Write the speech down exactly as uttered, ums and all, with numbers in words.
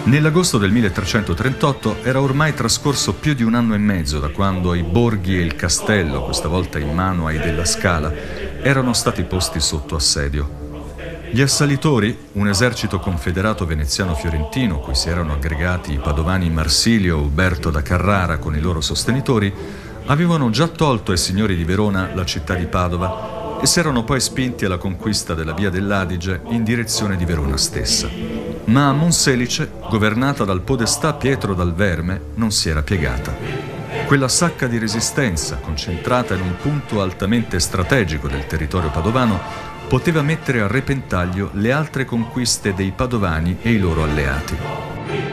Nell'agosto del milletrecentotrentotto era ormai trascorso più di un anno e mezzo da quando i borghi e il castello, questa volta in mano ai Della Scala, erano stati posti sotto assedio. Gli assalitori, un esercito confederato veneziano-fiorentino cui si erano aggregati i padovani Marsilio e Uberto da Carrara con i loro sostenitori, avevano già tolto ai signori di Verona la città di Padova e si erano poi spinti alla conquista della via dell'Adige in direzione di Verona stessa. Ma Monselice, governata dal podestà Pietro dal Verme, non si era piegata. Quella sacca di resistenza, concentrata in un punto altamente strategico del territorio padovano, poteva mettere a repentaglio le altre conquiste dei padovani e i loro alleati.